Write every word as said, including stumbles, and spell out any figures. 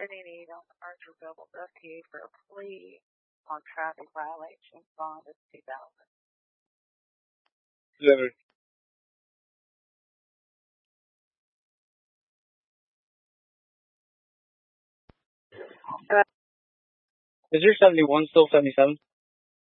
Any need on the merger bill with F T A for a plea on traffic violations bond is two thousand. Seven. Is your seventy-one still seventy-seven?